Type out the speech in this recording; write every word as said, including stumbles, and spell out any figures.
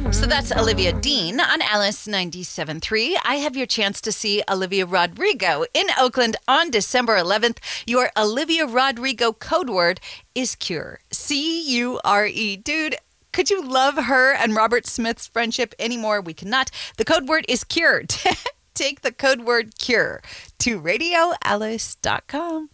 So that's Olivia Dean on Alice ninety-seven point three. I have your chance to see Olivia Rodrigo in Oakland on December eleventh. Your Olivia Rodrigo code word is cure. C U R E. Dude, could you love her and Robert Smith's friendship anymore? We cannot. The code word is cure. Take the code word cure to radio alice dot com.